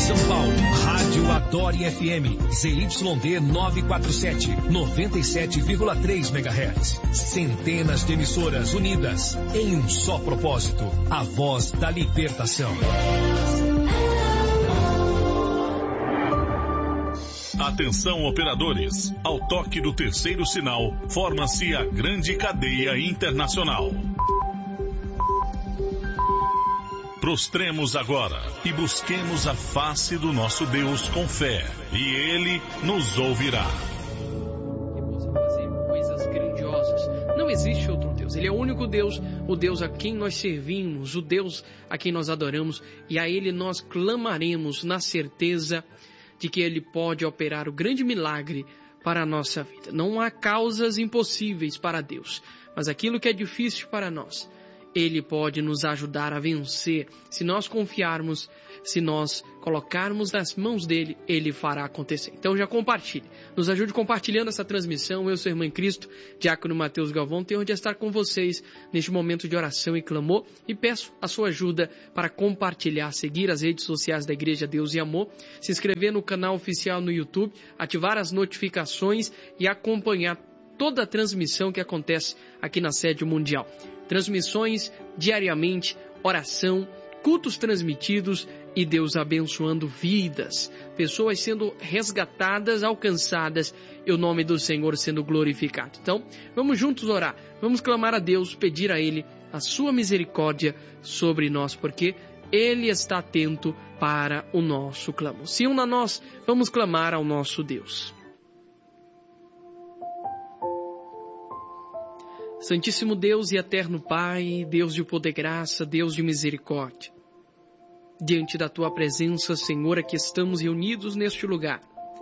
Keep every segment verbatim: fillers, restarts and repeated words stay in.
São Paulo, Rádio Adore F M, Z Y D novecentos e quarenta e sete, noventa e sete vírgula três megahertz. Centenas de emissoras unidas em um só propósito, a voz da libertação. Atenção, operadores, ao toque do terceiro sinal, forma-se a grande cadeia internacional. Prostremos agora e busquemos a face do nosso Deus com fé, e Ele nos ouvirá. Que possa fazer coisas grandiosas. Não existe outro Deus. Ele é o único Deus, o Deus a quem nós servimos, o Deus a quem nós adoramos, e a Ele nós clamaremos na certeza de que Ele pode operar o grande milagre para a nossa vida. Não há causas impossíveis para Deus, mas aquilo que é difícil para nós, Ele pode nos ajudar a vencer. Se nós confiarmos, se nós colocarmos nas mãos dEle, Ele fará acontecer. Então já compartilhe. Nos ajude compartilhando essa transmissão. Eu sou a irmã em Cristo, Diácono Mateus Galvão. Tenho de estar com vocês neste momento de oração e clamor. E peço a sua ajuda para compartilhar, seguir as redes sociais da Igreja Deus e Amor, se inscrever no canal oficial no YouTube, ativar as notificações e acompanhar toda a transmissão que acontece aqui na sede mundial. Transmissões diariamente, oração, cultos transmitidos e Deus abençoando vidas, pessoas sendo resgatadas, alcançadas e o nome do Senhor sendo glorificado. Então, vamos juntos orar, vamos clamar a Deus, pedir a Ele a sua misericórdia sobre nós, porque Ele está atento para o nosso clamor. Se una a nós, vamos clamar ao nosso Deus. Santíssimo Deus e eterno Pai, Deus de poder e graça, Deus de misericórdia, diante da Tua presença, Senhor, aqui estamos reunidos neste lugar,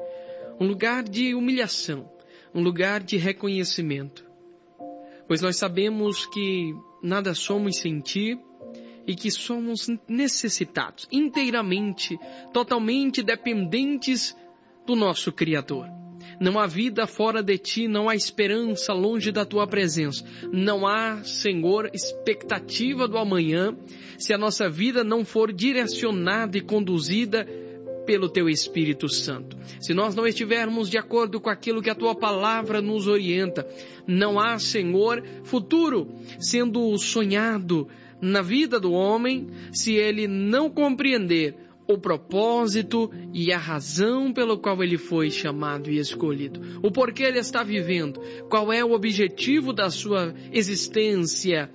um lugar de humilhação, um lugar de reconhecimento, pois nós sabemos que nada somos sem Ti e que somos necessitados, inteiramente, totalmente dependentes do nosso Criador. Não há vida fora de Ti, não há esperança longe da Tua presença. Não há, Senhor, expectativa do amanhã, se a nossa vida não for direcionada e conduzida pelo Teu Espírito Santo. Se nós não estivermos de acordo com aquilo que a Tua palavra nos orienta, não há, Senhor, futuro sendo sonhado na vida do homem, se ele não compreender o propósito e a razão pelo qual ele foi chamado e escolhido. O porquê ele está vivendo, qual é o objetivo da sua existência.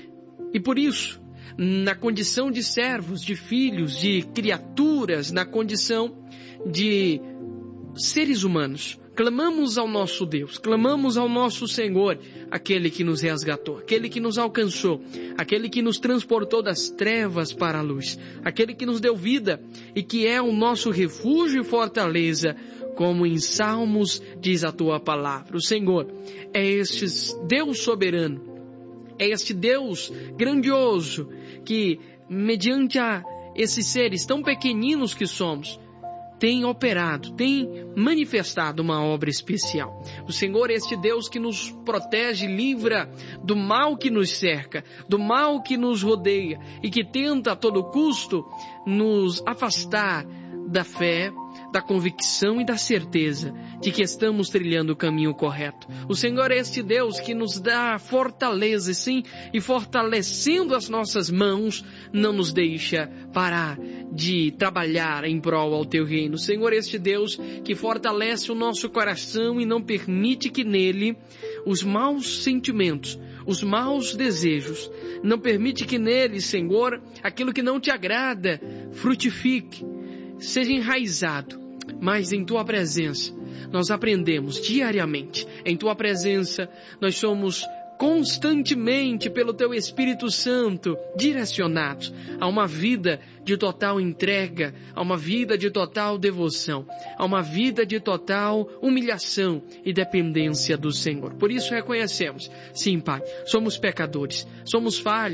E por isso, na condição de servos, de filhos, de criaturas, na condição de seres humanos, clamamos ao nosso Deus, clamamos ao nosso Senhor, aquele que nos resgatou, aquele que nos alcançou, aquele que nos transportou das trevas para a luz, aquele que nos deu vida e que é o nosso refúgio e fortaleza, como em Salmos diz a Tua palavra. O Senhor é este Deus soberano, é este Deus grandioso que, mediante a esses seres tão pequeninos que somos, tem operado, tem manifestado uma obra especial. O Senhor é este Deus que nos protege, livra do mal que nos cerca, do mal que nos rodeia e que tenta a todo custo nos afastar da fé, da convicção e da certeza de que estamos trilhando o caminho correto. O Senhor é este Deus que nos dá fortaleza, sim, e fortalecendo as nossas mãos, não nos deixa parar de trabalhar em prol ao Teu reino. O Senhor é este Deus que fortalece o nosso coração e não permite que nele os maus sentimentos, os maus desejos, não permite que nele, Senhor, aquilo que não Te agrada, frutifique, seja enraizado. Mas em Tua presença, nós aprendemos diariamente. Em Tua presença, nós somos constantemente, pelo Teu Espírito Santo, direcionados a uma vida de total entrega, a uma vida de total devoção, a uma vida de total humilhação e dependência do Senhor. Por isso reconhecemos, sim, Pai, somos pecadores, somos falhos,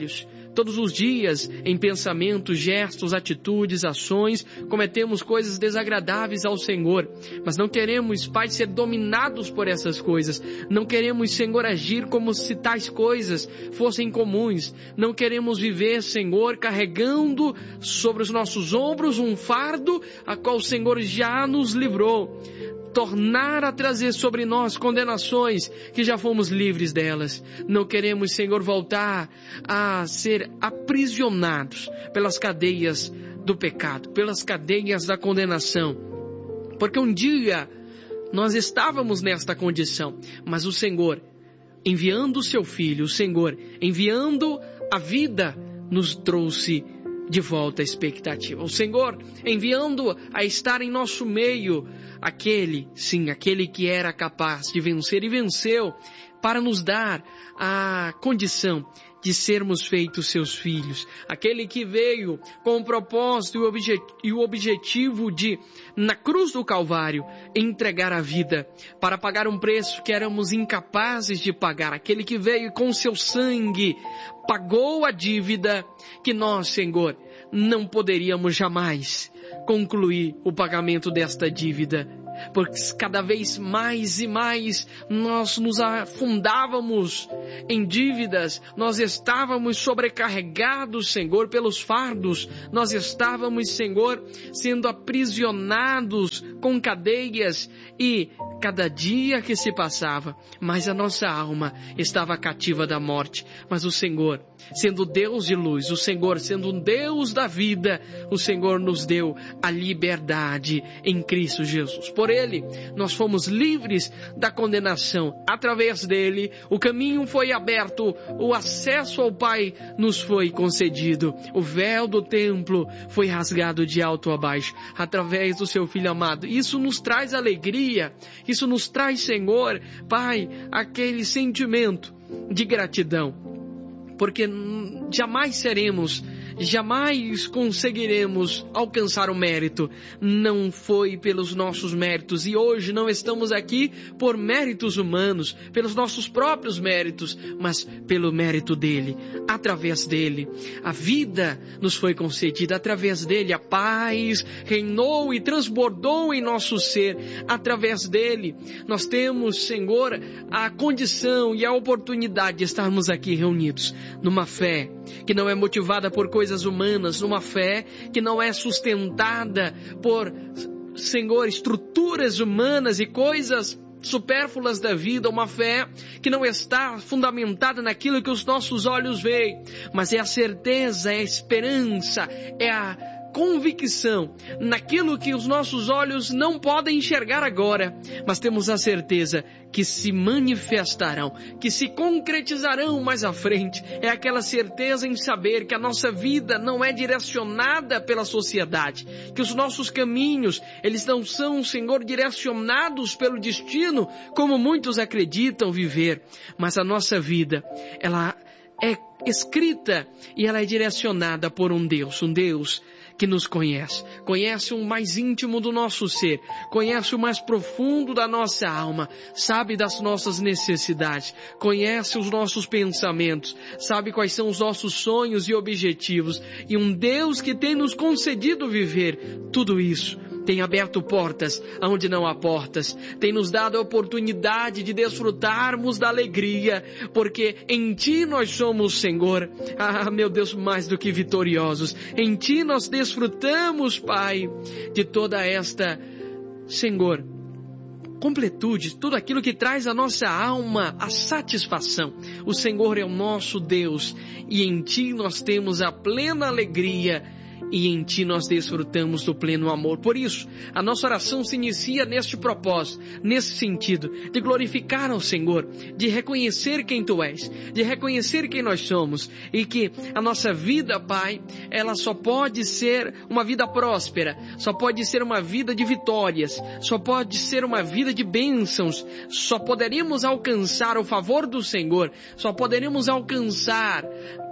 Todos os dias, em pensamentos, gestos, atitudes, ações, cometemos coisas desagradáveis ao Senhor. Mas não queremos, Pai, ser dominados por essas coisas. Não queremos, Senhor, agir como se tais coisas fossem comuns. Não queremos viver, Senhor, carregando sobre os nossos ombros um fardo a qual o Senhor já nos livrou. Tornar a trazer sobre nós condenações que já fomos livres delas. Não queremos, Senhor, voltar a ser aprisionados pelas cadeias do pecado, pelas cadeias da condenação. Porque um dia nós estávamos nesta condição, mas o Senhor, enviando o seu Filho, o Senhor, enviando a vida, nos trouxe de volta a expectativa. O Senhor, enviando a estar em nosso meio, aquele, sim, aquele que era capaz de vencer e venceu, para nos dar a condição de sermos feitos seus filhos. Aquele que veio com o propósito e o, objet- e o objetivo de, na cruz do Calvário, entregar a vida para pagar um preço que éramos incapazes de pagar. Aquele que veio com seu sangue, pagou a dívida que nós, Senhor, não poderíamos jamais concluir o pagamento desta dívida. Porque cada vez mais e mais nós nos afundávamos em dívidas, nós estávamos sobrecarregados, Senhor, pelos fardos, nós estávamos, Senhor, sendo aprisionados com cadeias e cada dia que se passava, mais a nossa alma estava cativa da morte. Mas o Senhor, sendo Deus de luz, o Senhor sendo um Deus da vida, o Senhor nos deu a liberdade em Cristo Jesus. Por Ele, nós fomos livres da condenação. Através dele, o caminho foi aberto, o acesso ao Pai nos foi concedido. O véu do templo foi rasgado de alto a baixo, através do seu Filho amado. Isso nos traz alegria, isso nos traz, Senhor, Pai, aquele sentimento de gratidão, porque jamais seremos, jamais conseguiremos alcançar o mérito. Não foi pelos nossos méritos, e hoje não estamos aqui por méritos humanos, pelos nossos próprios méritos, mas pelo mérito dele. Através dele, a vida nos foi concedida. Através dele, a paz reinou e transbordou em nosso ser. Através dele, nós temos, Senhor, a condição e a oportunidade de estarmos aqui reunidos numa fé que não é motivada por coisas humanas, numa fé que não é sustentada por, Senhor, estruturas humanas e coisas supérfluas da vida, uma fé que não está fundamentada naquilo que os nossos olhos veem, mas é a certeza, é a esperança, é a convicção naquilo que os nossos olhos não podem enxergar agora, mas temos a certeza que se manifestarão, que se concretizarão mais à frente. É aquela certeza em saber que a nossa vida não é direcionada pela sociedade, que os nossos caminhos, eles não são, Senhor, direcionados pelo destino, como muitos acreditam viver, mas a nossa vida, ela é escrita e ela é direcionada por um Deus, um Deus que nos conhece, conhece o mais íntimo do nosso ser, conhece o mais profundo da nossa alma, sabe das nossas necessidades, conhece os nossos pensamentos, sabe quais são os nossos sonhos e objetivos, e um Deus que tem nos concedido viver tudo isso, tem aberto portas onde não há portas, tem nos dado a oportunidade de desfrutarmos da alegria, porque em Ti nós somos, Senhor, ah, meu Deus, mais do que vitoriosos. Em Ti nós desfrutamos, Pai, de toda esta, Senhor, completude, tudo aquilo que traz à nossa alma a satisfação. O Senhor é o nosso Deus e em Ti nós temos a plena alegria e em Ti nós desfrutamos do pleno amor. Por isso, a nossa oração se inicia neste propósito, nesse sentido, de glorificar ao Senhor, de reconhecer quem Tu és, de reconhecer quem nós somos, e que a nossa vida, Pai, ela só pode ser uma vida próspera, só pode ser uma vida de vitórias, só pode ser uma vida de bênçãos, só poderemos alcançar o favor do Senhor, só poderemos alcançar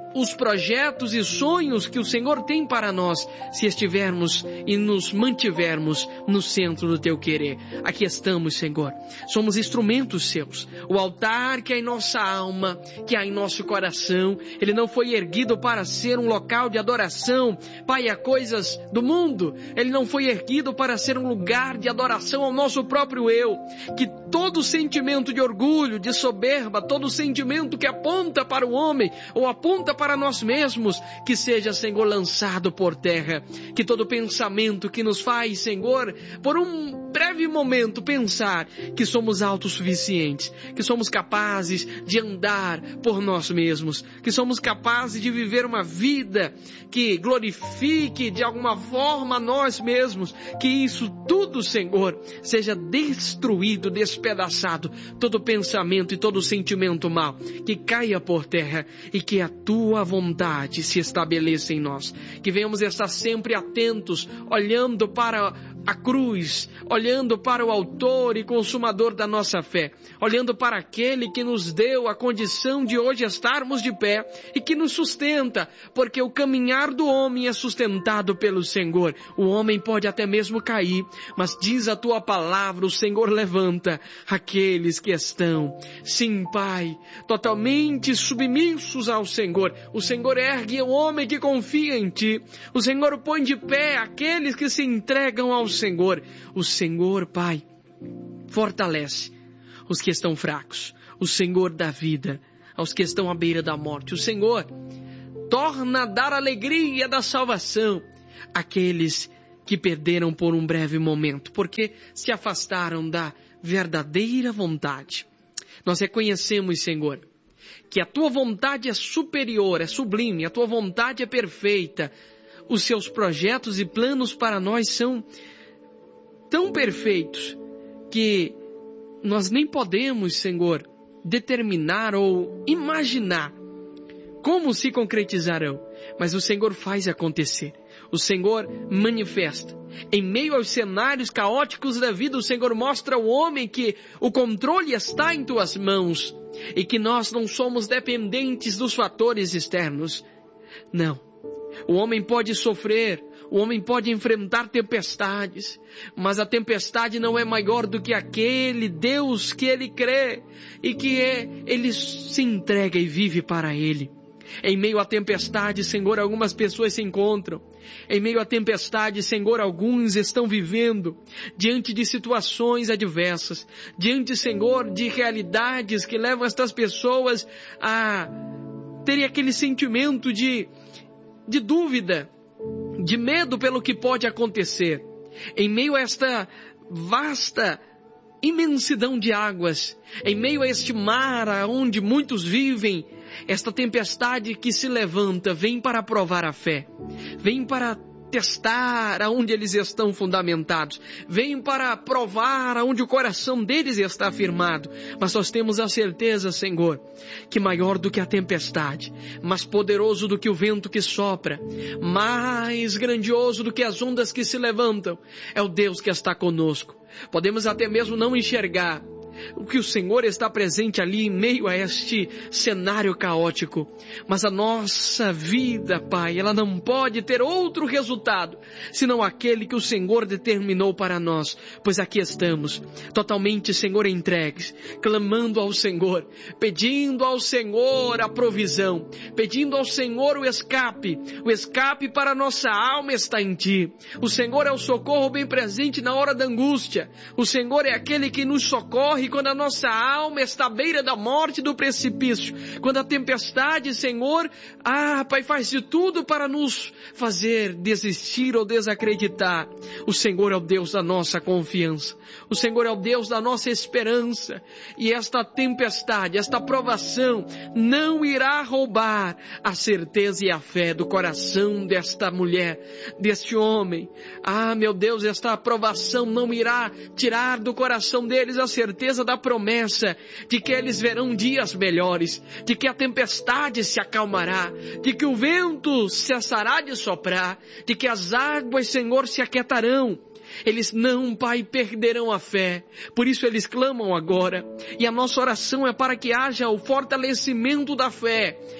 os projetos e sonhos que o Senhor tem para nós, se estivermos e nos mantivermos no centro do Teu querer. Aqui estamos, Senhor. Somos instrumentos Seus. O altar que é em nossa alma, que há em nosso coração, ele não foi erguido para ser um local de adoração, Pai, a coisas do mundo. Ele não foi erguido para ser um lugar de adoração ao nosso próprio eu. Que todo sentimento de orgulho, de soberba, todo sentimento que aponta para o homem ou aponta para nós mesmos, que seja, Senhor, lançado por terra. Que todo pensamento que nos faz, Senhor, por um breve momento pensar que somos autossuficientes, que somos capazes de andar por nós mesmos, que somos capazes de viver uma vida que glorifique de alguma forma nós mesmos, que isso tudo, Senhor, seja destruído, despedaçado, todo pensamento e todo sentimento mau, que caia por terra e que a Tua vontade se estabeleça em nós. Que venhamos estar sempre atentos, olhando para a cruz, olhando para o autor e consumador da nossa fé, olhando para aquele que nos deu a condição de hoje estarmos de pé e que nos sustenta, porque o caminhar do homem é sustentado pelo Senhor. O homem pode até mesmo cair, mas diz a Tua palavra, o Senhor levanta aqueles que estão, sim, Pai, totalmente submissos ao Senhor. O Senhor ergue o homem que confia em Ti. O Senhor põe de pé aqueles que se entregam ao Senhor. O Senhor, Pai, fortalece os que estão fracos. O Senhor dá vida aos que estão à beira da morte. O Senhor torna a dar alegria da salvação àqueles que perderam por um breve momento, porque se afastaram da verdadeira vontade. Nós reconhecemos, Senhor, que a Tua vontade é superior, é sublime, a Tua vontade é perfeita. Os Seus projetos e planos para nós são tão perfeitos que nós nem podemos, Senhor, determinar ou imaginar como se concretizarão, mas o Senhor faz acontecer. O Senhor manifesta. Em meio aos cenários caóticos da vida, o Senhor mostra ao homem que o controle está em Tuas mãos e que nós não somos dependentes dos fatores externos. Não. O homem pode sofrer, o homem pode enfrentar tempestades, mas a tempestade não é maior do que aquele Deus que ele crê e que é, ele se entrega e vive para Ele. Em meio à tempestade, Senhor, algumas pessoas se encontram. Em meio à tempestade, Senhor, alguns estão vivendo diante de situações adversas, diante, Senhor, de realidades que levam estas pessoas a terem aquele sentimento de, de dúvida, de medo pelo que pode acontecer. Em meio a esta vasta imensidão de águas, em meio a este mar onde muitos vivem, esta tempestade que se levanta vem para provar a fé, vem para testar aonde eles estão fundamentados, vem para provar aonde o coração deles está firmado. Mas nós temos a certeza, Senhor, que maior do que a tempestade, mais poderoso do que o vento que sopra, mais grandioso do que as ondas que se levantam, é o Deus que está conosco. Podemos até mesmo não enxergar o que o Senhor está presente ali em meio a este cenário caótico, mas a nossa vida, Pai, ela não pode ter outro resultado senão aquele que o Senhor determinou para nós, pois aqui estamos, totalmente, Senhor, entregues, clamando ao Senhor, pedindo ao Senhor a provisão, pedindo ao Senhor o escape, o escape para a nossa alma está em Ti. O Senhor é o socorro bem presente na hora da angústia, o Senhor é aquele que nos socorre quando a nossa alma está à beira da morte, do precipício, quando a tempestade, Senhor, ah, Pai, faz de tudo para nos fazer desistir ou desacreditar. O Senhor é o Deus da nossa confiança, o Senhor é o Deus da nossa esperança, e esta tempestade, esta provação não irá roubar a certeza e a fé do coração desta mulher, deste homem. Ah, meu Deus, esta provação não irá tirar do coração deles a certeza da promessa de que eles verão dias melhores, de que a tempestade se acalmará, de que o vento cessará de soprar, de que as águas, Senhor, se aquietarão. Eles não, Pai, perderão a fé, por isso eles clamam agora, e a nossa oração é para que haja o fortalecimento da fé,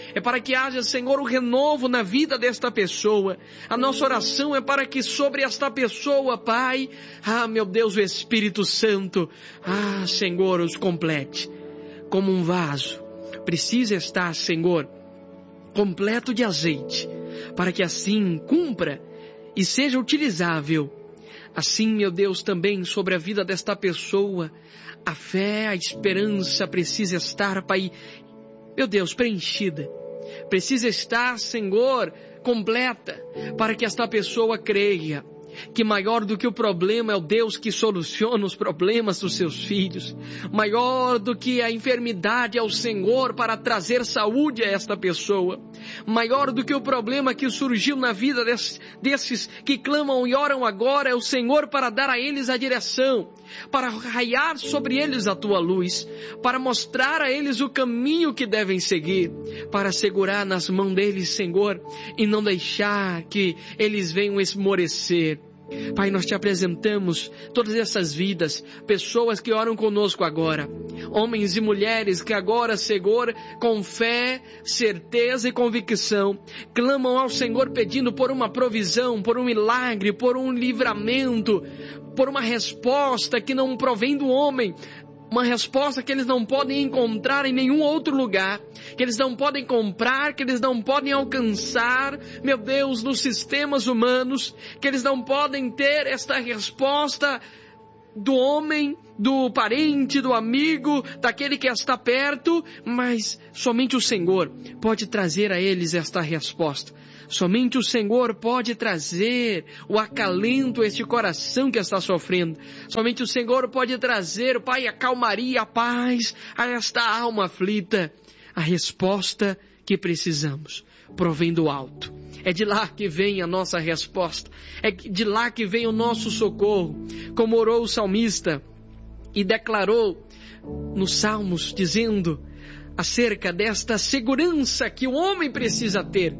é para que haja, Senhor, o renovo na vida desta pessoa. A nossa oração é para que sobre esta pessoa, Pai, ah, meu Deus, o Espírito Santo, ah, Senhor, os complete. Como um vaso, precisa estar, Senhor, completo de azeite, para que assim cumpra e seja utilizável. Assim, meu Deus, também sobre a vida desta pessoa, a fé, a esperança precisa estar, Pai, meu Deus, preenchida. Precisa estar, Senhor, completa, para que esta pessoa creia que maior do que o problema é o Deus que soluciona os problemas dos seus filhos. Maior do que a enfermidade é o Senhor para trazer saúde a esta pessoa. Maior do que o problema que surgiu na vida desses, desses que clamam e oram agora é o Senhor para dar a eles a direção, para raiar sobre eles a tua luz, para mostrar a eles o caminho que devem seguir, para segurar nas mãos deles, Senhor, e não deixar que eles venham esmorecer. Pai, nós te apresentamos todas essas vidas, pessoas que oram conosco agora, homens e mulheres que agora, Senhor, com fé, certeza e convicção, clamam ao Senhor pedindo por uma provisão, por um milagre, por um livramento, por uma resposta que não provém do homem, uma resposta que eles não podem encontrar em nenhum outro lugar, que eles não podem comprar, que eles não podem alcançar, meu Deus, nos sistemas humanos, que eles não podem ter esta resposta do homem, do parente, do amigo, daquele que está perto, mas somente o Senhor pode trazer a eles esta resposta. Somente o Senhor pode trazer o acalento a este coração que está sofrendo. Somente o Senhor pode trazer, Pai, a calmaria, a paz a esta alma aflita. A resposta que precisamos provém do alto. É de lá que vem a nossa resposta. É de lá que vem o nosso socorro. Como orou o salmista e declarou nos Salmos, dizendo acerca desta segurança que o homem precisa ter.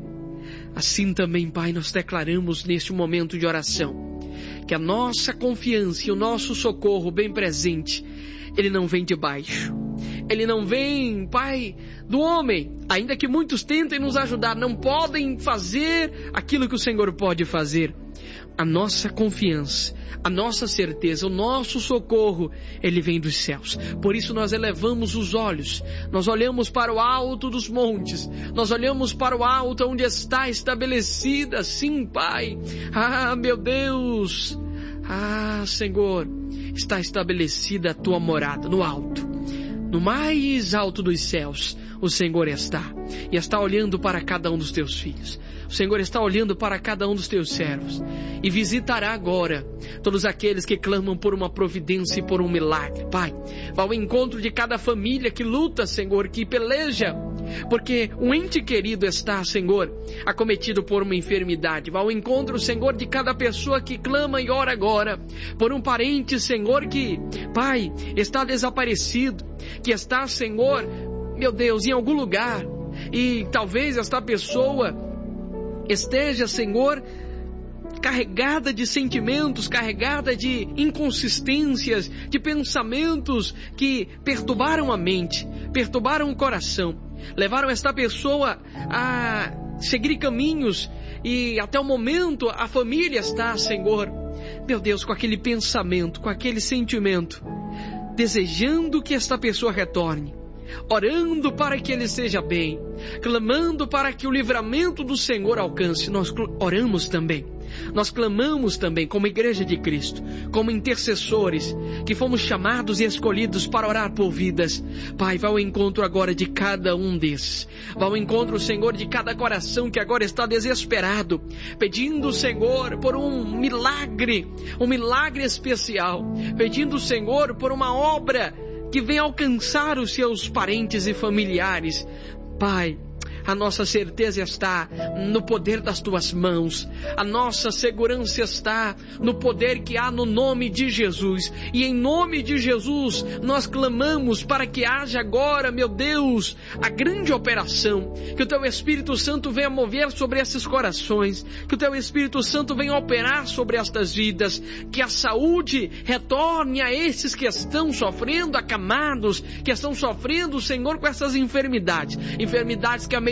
Assim também, Pai, nós declaramos neste momento de oração que a nossa confiança e o nosso socorro bem presente, ele não vem de baixo. Ele não vem, Pai, do homem. Ainda que muitos tentem nos ajudar, não podem fazer aquilo que o Senhor pode fazer. A nossa confiança, a nossa certeza, o nosso socorro, ele vem dos céus. Por isso nós elevamos os olhos, nós olhamos para o alto dos montes, nós olhamos para o alto onde está estabelecida, sim, Pai. Ah, meu Deus, ah, Senhor, está estabelecida a tua morada no alto, no mais alto dos céus. O Senhor está, e está olhando para cada um dos teus filhos. O Senhor está olhando para cada um dos teus servos e visitará agora todos aqueles que clamam por uma providência e por um milagre. Pai, vá ao encontro de cada família que luta, Senhor, que peleja, porque um ente querido está, Senhor, acometido por uma enfermidade. Vá ao encontro, Senhor, de cada pessoa que clama e ora agora por um parente, Senhor, que, Pai, está desaparecido, que está, Senhor, meu Deus, em algum lugar, e talvez esta pessoa esteja, Senhor, carregada de sentimentos, carregada de inconsistências, de pensamentos que perturbaram a mente, perturbaram o coração, levaram esta pessoa a seguir caminhos, e até o momento a família está, Senhor, meu Deus, com aquele pensamento, com aquele sentimento, desejando que esta pessoa retorne, orando para que ele seja bem, clamando para que o livramento do Senhor alcance. Nós oramos também, nós clamamos também como Igreja de Cristo, como intercessores, que fomos chamados e escolhidos para orar por vidas. Pai, vá ao encontro agora de cada um desses, vá ao encontro, Senhor, de cada coração que agora está desesperado, pedindo, Senhor, por um milagre, um milagre especial, pedindo, Senhor, por uma obra que venha alcançar os seus parentes e familiares. Pai, a nossa certeza está no poder das tuas mãos. A nossa segurança está no poder que há no nome de Jesus. E em nome de Jesus nós clamamos para que haja agora, meu Deus, a grande operação. Que o teu Espírito Santo venha mover sobre esses corações. Que o teu Espírito Santo venha operar sobre estas vidas. Que a saúde retorne a esses que estão sofrendo, acamados, que estão sofrendo, Senhor, com essas enfermidades. Enfermidades que a medicina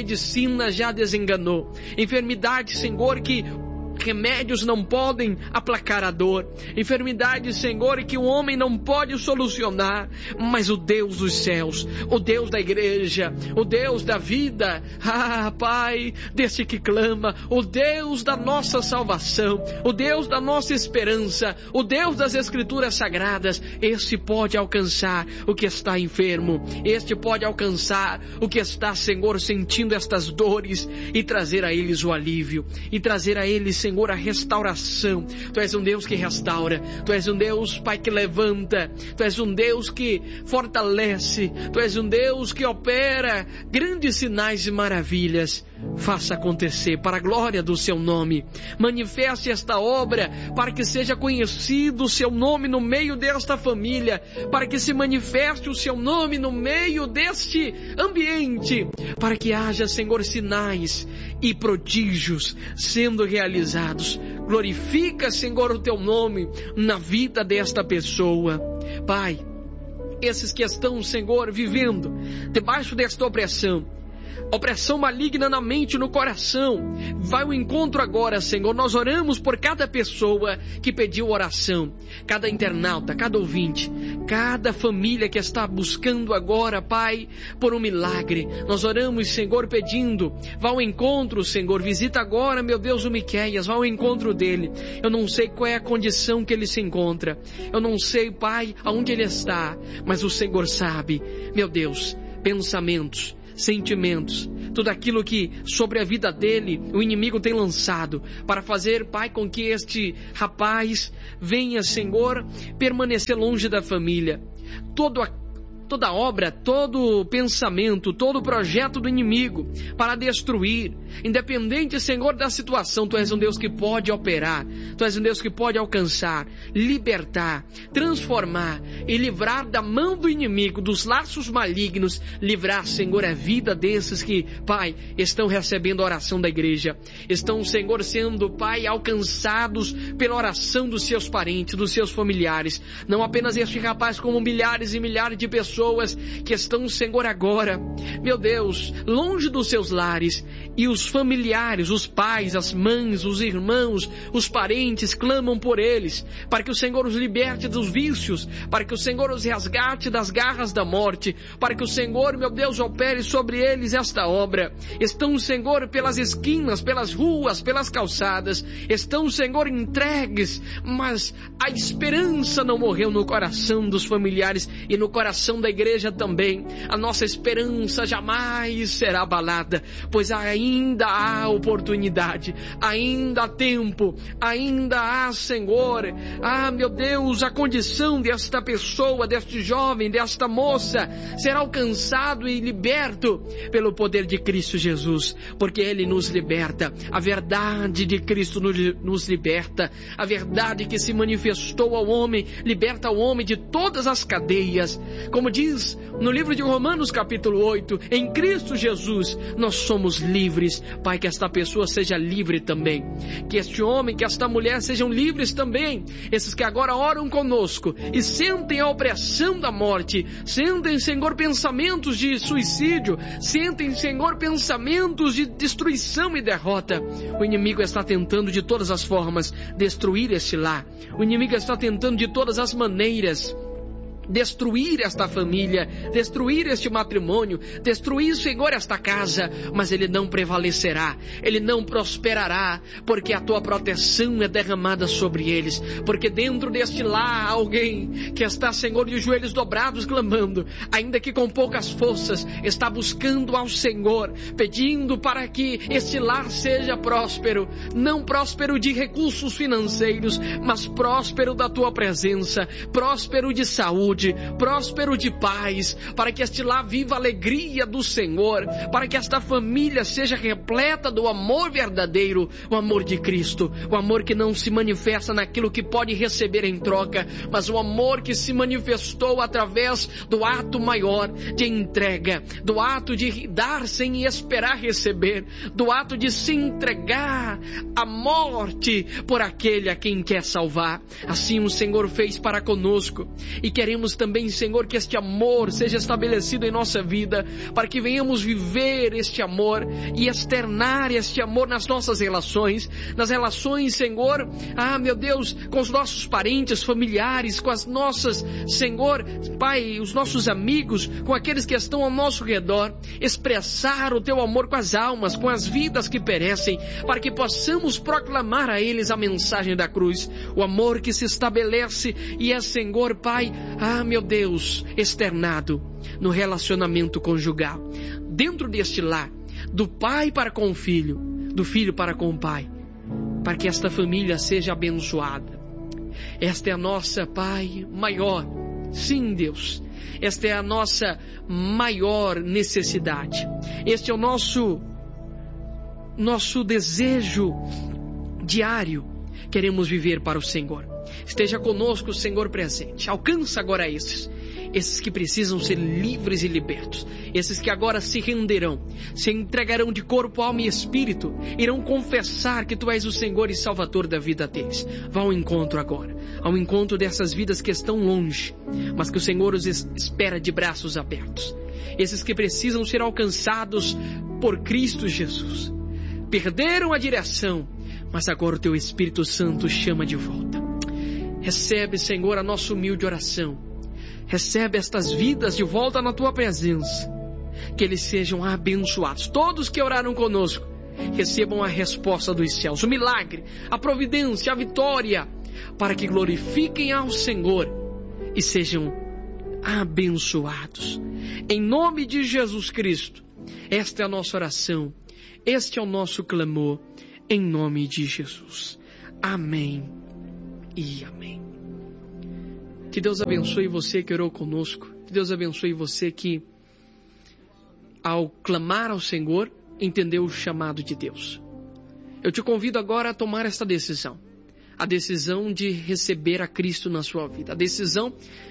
medicina já desenganou. Enfermidade, Senhor, que remédios não podem aplacar a dor. Enfermidade, Senhor, que o homem não pode solucionar. Mas o Deus dos céus, o Deus da igreja, o Deus da vida, ah, Pai, desse que clama, o Deus da nossa salvação, o Deus da nossa esperança, o Deus das Escrituras Sagradas, esse pode alcançar o que está enfermo, este pode alcançar o que está, Senhor, sentindo estas dores e trazer a eles o alívio, e trazer a eles, Senhor, a restauração. Tu és um Deus que restaura, Tu és um Deus, Pai, que levanta, Tu és um Deus que fortalece, Tu és um Deus que opera grandes sinais e maravilhas. Faça acontecer para a glória do Seu nome. Manifeste esta obra para que seja conhecido o Seu nome no meio desta família, para que se manifeste o Seu nome no meio deste ambiente, para que haja, Senhor, sinais e prodígios sendo realizados. Glorifica, Senhor, o Teu nome na vida desta pessoa. Pai, esses que estão, Senhor, vivendo debaixo desta opressão, opressão maligna na mente e no coração, vai ao encontro agora, Senhor. Nós oramos por cada pessoa que pediu oração, cada internauta, cada ouvinte, cada família que está buscando agora, Pai, por um milagre. Nós oramos, Senhor, pedindo, vá ao encontro, Senhor. Visita agora, meu Deus, o Miqueias, vá ao encontro dele. Eu não sei qual é a condição que ele se encontra, eu não sei, Pai, aonde ele está, mas o Senhor sabe. Meu Deus, pensamentos, sentimentos, tudo aquilo que sobre a vida dele o inimigo tem lançado para fazer, Pai, com que este rapaz venha, Senhor, permanecer longe da família. Todo a Toda obra, todo pensamento, todo projeto do inimigo para destruir, independente, Senhor, da situação, Tu és um Deus que pode operar, Tu és um Deus que pode alcançar, libertar, transformar e livrar da mão do inimigo, dos laços malignos, livrar, Senhor, a vida desses que, Pai, estão recebendo a oração da igreja, estão, Senhor, sendo, Pai, alcançados pela oração dos seus parentes, dos seus familiares. Não apenas este rapaz, como milhares e milhares de pessoas Pessoas que estão, Senhor, agora, meu Deus, longe dos seus lares, e os familiares, os pais, as mães, os irmãos, os parentes clamam por eles, para que o Senhor os liberte dos vícios, para que o Senhor os resgate das garras da morte, para que o Senhor, meu Deus, opere sobre eles esta obra. Estão, Senhor, pelas esquinas, pelas ruas, pelas calçadas, estão, Senhor, entregues, mas a esperança não morreu no coração dos familiares e no coração da igreja também. A nossa esperança jamais será abalada, pois ainda há oportunidade, ainda há tempo, ainda há, Senhor, ah, meu Deus, a condição desta pessoa, deste jovem, desta moça, será alcançado e liberto pelo poder de Cristo Jesus, porque Ele nos liberta. A verdade de Cristo nos liberta, a verdade que se manifestou ao homem, liberta o homem de todas as cadeias. Como diz no livro de Romanos capítulo oito, em Cristo Jesus nós somos livres. Pai, que esta pessoa seja livre também, que este homem, que esta mulher sejam livres também, esses que agora oram conosco e sentem a opressão da morte, sentem, Senhor, pensamentos de suicídio, sentem, Senhor, pensamentos de destruição e derrota. O inimigo está tentando de todas as formas destruir este lar, o inimigo está tentando de todas as maneiras destruir esta família, destruir este matrimônio, destruir, Senhor, esta casa, mas ele não prevalecerá, ele não prosperará, porque a Tua proteção é derramada sobre eles, porque dentro deste lar há alguém que está, Senhor, de joelhos dobrados clamando, ainda que com poucas forças, está buscando ao Senhor, pedindo para que este lar seja próspero, não próspero de recursos financeiros, mas próspero da Tua presença, próspero de saúde, próspero de paz, para que este lar viva a alegria do Senhor, para que esta família seja repleta do amor verdadeiro, o amor de Cristo, o amor que não se manifesta naquilo que pode receber em troca, mas o amor que se manifestou através do ato maior de entrega, do ato de dar sem esperar receber, do ato de se entregar à morte por aquele a quem quer salvar. Assim o Senhor fez para conosco, e queremos Pedimos também, Senhor, que este amor seja estabelecido em nossa vida, para que venhamos viver este amor e externar este amor nas nossas relações, nas relações, Senhor, ah, meu Deus, com os nossos parentes, familiares, com as nossas, Senhor, Pai, os nossos amigos, com aqueles que estão ao nosso redor, expressar o Teu amor com as almas, com as vidas que perecem, para que possamos proclamar a eles a mensagem da cruz, o amor que se estabelece e é, Senhor, Pai, ah, meu Deus, externado no relacionamento conjugal, dentro deste lar, do pai para com o filho, do filho para com o pai, para que esta família seja abençoada. Esta é a nossa, Pai, maior, sim, Deus, esta é a nossa maior necessidade, este é o nosso, nosso desejo diário. Queremos viver para o Senhor. Esteja conosco, Senhor, presente. Alcança agora esses, esses que precisam ser livres e libertos, esses que agora se renderão, se entregarão de corpo, alma e espírito, irão confessar que Tu és o Senhor e Salvador da vida deles. Vá ao encontro agora, ao encontro dessas vidas que estão longe, mas que o Senhor os espera de braços abertos. Esses que precisam ser alcançados por Cristo Jesus, perderam a direção, mas agora o Teu Espírito Santo chama de volta. Recebe, Senhor, a nossa humilde oração. Recebe estas vidas de volta na Tua presença. Que eles sejam abençoados. Todos que oraram conosco recebam a resposta dos céus, o milagre, a providência, a vitória, para que glorifiquem ao Senhor e sejam abençoados. Em nome de Jesus Cristo, esta é a nossa oração, este é o nosso clamor, em nome de Jesus. Amém e amém. Que Deus abençoe você que orou conosco. Que Deus abençoe você que, ao clamar ao Senhor, entendeu o chamado de Deus. Eu te convido agora a tomar esta decisão. A decisão de receber a Cristo na sua vida. A decisão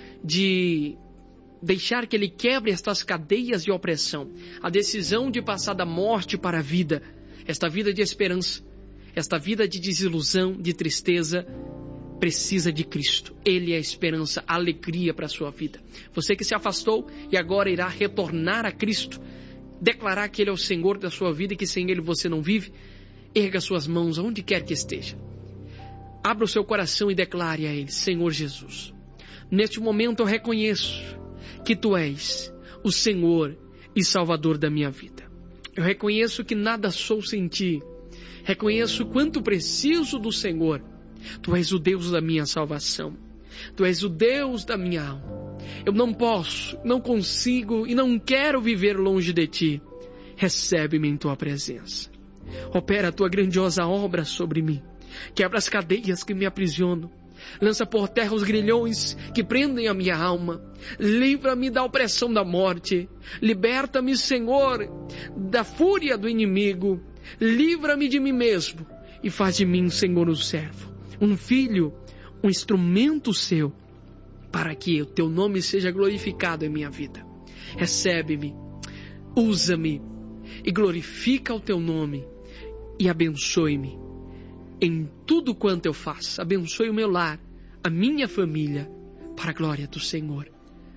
de deixar que Ele quebre estas cadeias de opressão. A decisão de passar da morte para a vida. Esta vida de esperança, esta vida de desilusão, de tristeza, precisa de Cristo. Ele é a esperança, a alegria para a sua vida. Você que se afastou e agora irá retornar a Cristo, declarar que Ele é o Senhor da sua vida e que sem Ele você não vive, erga suas mãos aonde quer que esteja. Abra o seu coração e declare a Ele: Senhor Jesus, neste momento eu reconheço que Tu és o Senhor e Salvador da minha vida. Eu reconheço que nada sou sem Ti. Reconheço quanto preciso do Senhor. Tu és o Deus da minha salvação. Tu és o Deus da minha alma. Eu não posso, não consigo e não quero viver longe de Ti. Recebe-me em Tua presença. Opera a Tua grandiosa obra sobre mim. Quebra as cadeias que me aprisionam. Lança por terra os grilhões que prendem a minha alma. Livra-me da opressão da morte. Liberta-me, Senhor, da fúria do inimigo. Livra-me de mim mesmo e faz de mim, Senhor, um servo, um filho, um instrumento Seu, para que o Teu nome seja glorificado em minha vida. Recebe-me, usa-me e glorifica o Teu nome e abençoe-me em tudo quanto eu faço. Abençoe o meu lar, a minha família, para a glória do Senhor.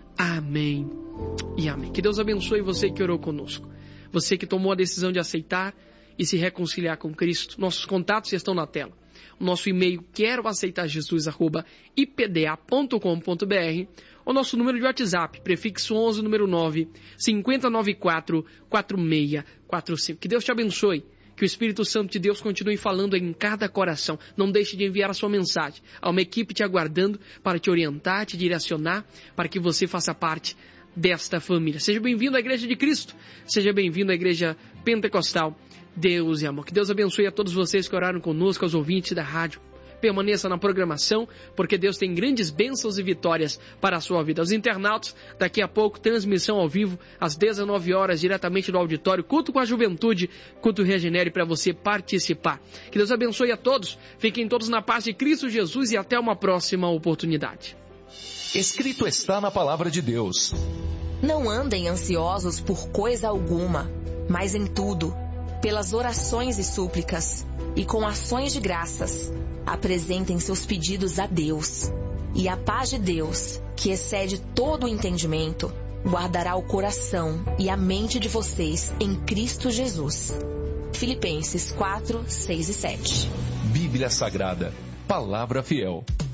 Amém e amém. Que Deus abençoe você que orou conosco. Você que tomou a decisão de aceitar e se reconciliar com Cristo. Nossos contatos estão na tela. O nosso e-mail quero aceitar jesus arroba i p d a ponto com ponto b r. O nosso número de WhatsApp, prefixo onze, número nove, cinco zero nove quatro, quatro seis quatro cinco. Que Deus te abençoe. Que o Espírito Santo de Deus continue falando em cada coração. Não deixe de enviar a sua mensagem. Há uma equipe te aguardando para te orientar, te direcionar, para que você faça parte desta família. Seja bem-vindo à Igreja de Cristo. Seja bem-vindo à Igreja Pentecostal. Deus e amor. Que Deus abençoe a todos vocês que oraram conosco, aos ouvintes da rádio. Permaneça na programação, porque Deus tem grandes bênçãos e vitórias para a sua vida. Aos internautas, daqui a pouco, transmissão ao vivo, às dezenove horas, diretamente do auditório, culto com a juventude, culto Regenere, para você participar. Que Deus abençoe a todos, fiquem todos na paz de Cristo Jesus e até uma próxima oportunidade. Escrito está na palavra de Deus: não andem ansiosos por coisa alguma, mas em tudo, pelas orações e súplicas, e com ações de graças, apresentem seus pedidos a Deus. E a paz de Deus, que excede todo o entendimento, guardará o coração e a mente de vocês em Cristo Jesus. Filipenses quatro, seis e sete. Bíblia Sagrada, Palavra Fiel.